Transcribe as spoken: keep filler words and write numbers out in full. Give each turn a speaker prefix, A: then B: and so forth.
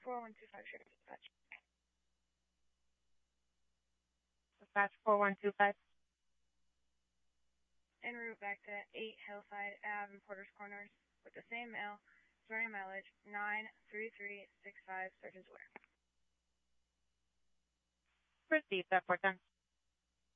A: four one two five, sure, dispatch.
B: Dispatch four one two five.
A: En route back to eight Hillside Ave in Porter's Corners with the same mail, starting mileage nine three three six five, Surgeon's Aware.
B: Proceed, that portion.